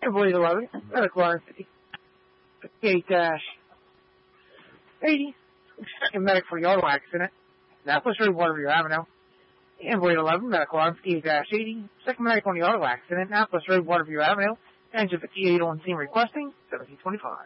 Void 11, medical arm 58-80. Second medic for the auto accident. Annapolis Road, Waterview Avenue. And Void 11, medical arm 58-80. Second medic on the auto accident. Annapolis Road, Waterview Avenue. Engine 58 on scene requesting 1725.